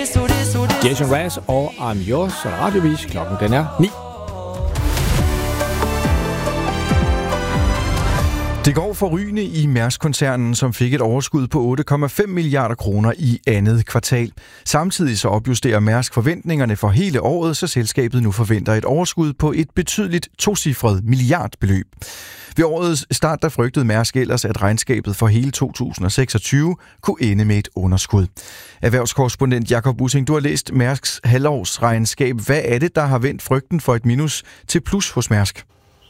Jason Mraz og I'm Yours, så radiovis. Klokken den er 9. Det går forrygende i Mærsk-koncernen, som fik et overskud på 8,5 milliarder kroner i andet kvartal. Samtidig så opjusterer Mærsk forventningerne for hele året, så selskabet nu forventer et overskud på et betydeligt tocifret milliardbeløb. Ved årets start der frygtede Mærsk ellers, at regnskabet for hele 2026 kunne ende med et underskud. Erhvervskorrespondent Jakob Bussing, du har læst Mærsks halvårsregnskab. Hvad er det, der har vendt frygten for et minus til plus hos Mærsk?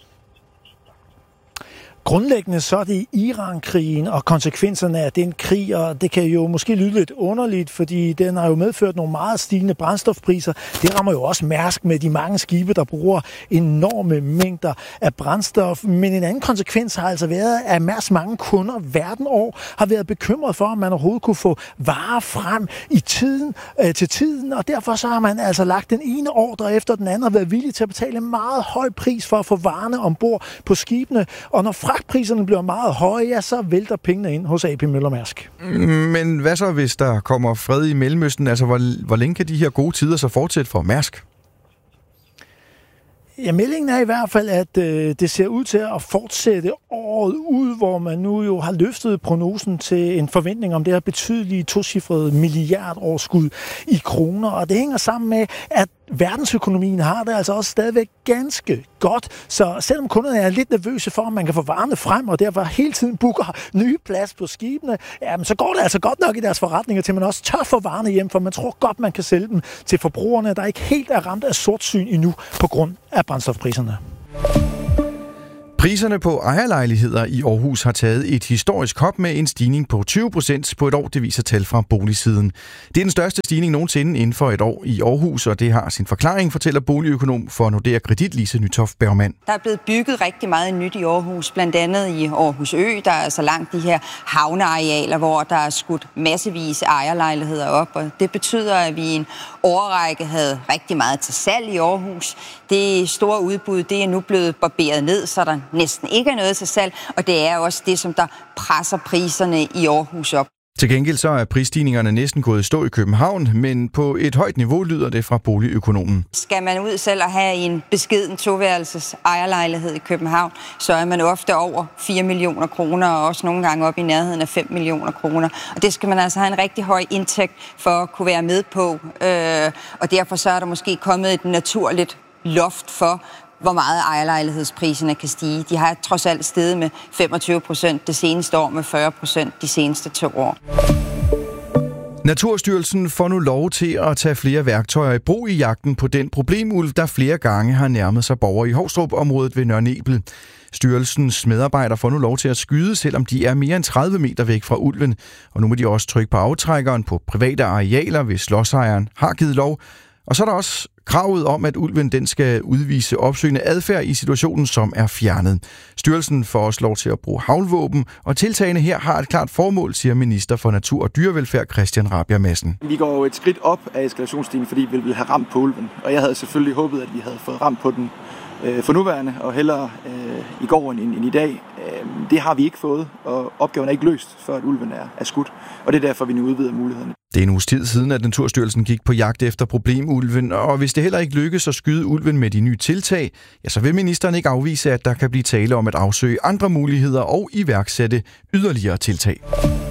Grundlæggende så er det Iran-krigen og konsekvenserne af den krig, og det kan jo måske lyde lidt underligt, fordi den har jo medført nogle meget stigende brændstofpriser. Det rammer jo også Mærsk med de mange skibe, der bruger enorme mængder af brændstof. Men en anden konsekvens har altså været, at Mærsk mange kunder verden over har været bekymret for, om man overhovedet kunne få varer frem i tiden, til tiden, og derfor så har man altså lagt den ene ordre efter den anden og været villig til at betale en meget høj pris for at få varerne ombord på skibene, og når fragtpriserne bliver meget høje, ja, så vælter pengene ind hos AP Møller Mærsk. Men hvad så, hvis der kommer fred i Mellemøsten? Altså, hvor længe kan de her gode tider så fortsætte for Mærsk? Ja, meldingen er i hvert fald, at det ser ud til at fortsætte året ud, hvor man nu jo har løftet prognosen til en forventning om det her betydelige tocifrede milliardoverskud i kroner. Og det hænger sammen med, at verdensøkonomien har det altså også stadigvæk ganske godt. Så selvom kunderne er lidt nervøse for, om man kan få varerne frem, og derfor hele tiden booker nye plads på skibene, jamen, så går det altså godt nok i deres forretninger, til man også tør få varerne hjem, for man tror godt, man kan sælge dem til forbrugerne, der ikke helt er ramt af sortsyn endnu på grund af brændstofpriserne. Priserne på ejerlejligheder i Aarhus har taget et historisk hop med en stigning på 20% på et år, det viser tal fra boligsiden. Det er den største stigning nogensinde inden for et år i Aarhus, og det har sin forklaring, fortæller boligøkonom for Nordea Kredit, Lise Nytoft Bergmann. Der er blevet bygget rigtig meget nyt i Aarhus, blandt andet i Aarhus Ø. Der er altså langt de her havnearealer, hvor der er skudt massevis af ejerlejligheder op, og det betyder, at vi i en årrække havde rigtig meget til salg i Aarhus. Det store udbud, det er nu blevet barberet ned, så der næsten ikke er noget til salg, og det er også det, som der presser priserne i Aarhus op. Til gengæld så er prisstigningerne næsten gået i stå i København, men på et højt niveau lyder det fra boligøkonomen. Skal man ud selv og have en beskeden toværelses ejerlejlighed i København, så er man ofte over 4 millioner kroner, og også nogle gange op i nærheden af 5 millioner kroner. Og det skal man altså have en rigtig høj indtægt for at kunne være med på, og derfor så er der måske kommet et naturligt loft for, hvor meget ejerlejlighedspriserne kan stige. De har trods alt steget med 25% det seneste år, med 40% de seneste 2 år. Naturstyrelsen får nu lov til at tage flere værktøjer i brug i jagten på den problemulv, der flere gange har nærmet sig borgere i Hovstrup-området ved Nørre Nebel. Styrelsens medarbejdere får nu lov til at skyde, selvom de er mere end 30 meter væk fra ulven. Og nu må de også trykke på aftrækkeren på private arealer, hvis lodsejeren har givet lov. Og så er der også kravet om, at ulven den skal udvise opsøgende adfærd i situationen, som er fjernet. Styrelsen får også lov til at bruge haglvåben, og tiltagene her har et klart formål, siger minister for Natur og Dyrevelfærd Christian Rabjerg Madsen. Vi går jo et skridt op af eskalationsstigen, fordi vi ville have ramt på ulven. Og jeg havde selvfølgelig håbet, at vi havde fået ramt på den for nuværende, og hellere i går end i dag. Det har vi ikke fået, og opgaven er ikke løst, før at ulven er skudt. Og det er derfor, vi nu udvider mulighederne. Det er en uges tid siden, at Naturstyrelsen gik på jagt efter problemulven, og hvis det heller ikke lykkes at skyde ulven med de nye tiltag, ja, så vil ministeren ikke afvise, at der kan blive tale om at afsøge andre muligheder og iværksætte yderligere tiltag.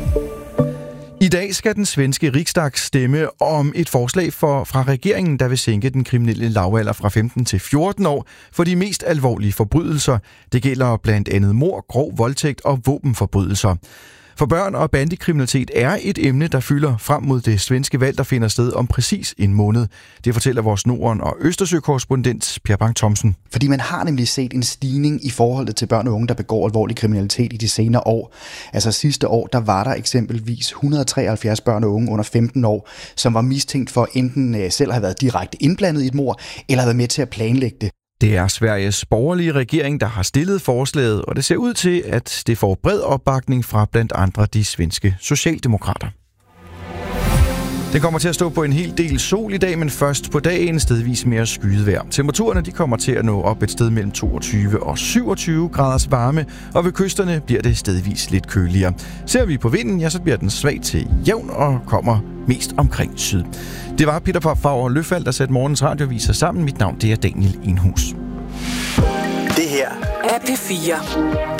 I dag skal den svenske Riksdag stemme om et forslag fra regeringen, der vil sænke den kriminelle lavalder fra 15 til 14 år for de mest alvorlige forbrydelser. Det gælder blandt andet mord, grov voldtægt og våbenforbrydelser. For børn og bandekriminalitet er et emne, der fylder frem mod det svenske valg, der finder sted om præcis en måned. Det fortæller vores Norden- og Østersø-korrespondent Per Bang Thomsen. Fordi man har nemlig set en stigning i forholdet til børn og unge, der begår alvorlig kriminalitet i de senere år. Altså sidste år, der var der eksempelvis 173 børn og unge under 15 år, som var mistænkt for enten selv at have været direkte indblandet i et mord, eller have været med til at planlægge det. Det er Sveriges borgerlige regering, der har stillet forslaget, og det ser ud til, at det får bred opbakning fra blandt andre de svenske socialdemokrater. Det kommer til at stå på en hel del sol i dag, men først på dagen stedvis mere skyet vejr. Temperaturerne de kommer til at nå op et sted mellem 22 og 27 graders varme, og ved kysterne bliver det stedvis lidt køligere. Ser vi på vinden, ja, så bliver den svag til jævn og kommer mest omkring syd. Det var Peter Pop og Løfald, der satte morgens radioviser sammen. Mit navn det er Daniel Enhus. Det her er P4.